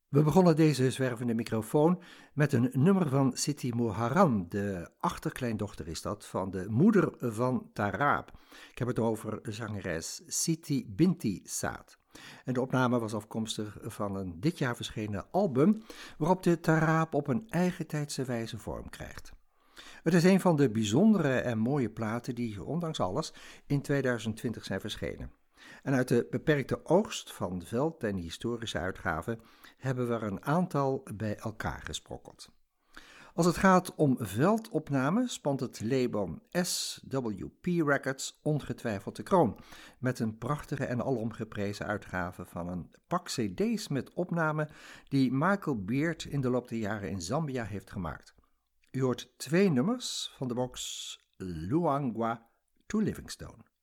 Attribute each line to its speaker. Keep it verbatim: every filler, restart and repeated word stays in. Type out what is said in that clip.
Speaker 1: We begonnen deze zwervende microfoon met een nummer van Siti Moharam, de achterkleindochter is dat, van de moeder van Taraab. Ik heb het over zangeres Siti Binti Saad. En de opname was afkomstig van een dit jaar verschenen album, waarop de Taraab op een eigentijdse wijze vorm krijgt. Het is een van de bijzondere en mooie platen die, ondanks alles, in tweeduizend twintig zijn verschenen. En uit de beperkte oogst van veld- en historische uitgaven hebben we er een aantal bij elkaar gesprokkeld. Als het gaat om veldopnamen spant het label S W P Records ongetwijfeld de kroon, met een prachtige en alom geprezen uitgave van een pak cd's met opnamen die Michael Beard in de loop der jaren in Zambia heeft gemaakt. U hoort twee nummers van de box Luangwa to Livingstone.